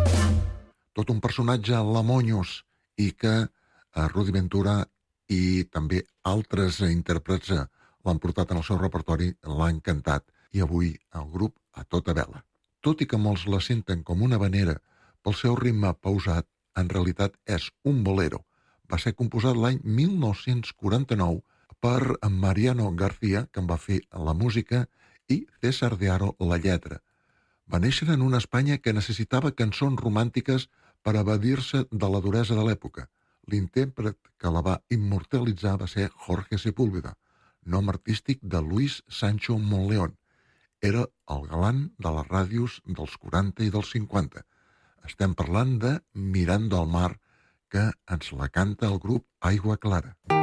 Tot un personatge lamonyos i que Rudi Ventura i també altres intèrprets l'han portat en el seu repertori, l'han cantat i avui el grup a tota vela. Tot i que molts la senten com una havanera pel seu ritme pausat, en realitat és un bolero. Va ser composat l'any 1949 per Mariano García, que en va fer la música, i César de Haro la lletra. Va néixer en una Espanya que necessitava cançons romàntiques per evadir-se de la duresa de l'època. L'intèrpret que la va immortalitzar va ser Jorge Sepúlveda, nom artístic de Luis Sancho Monleón. Era el galant de les ràdios dels 40 i dels 50. Estem parlant de Mirando al mar, que ens la canta el grup Aigua Clara.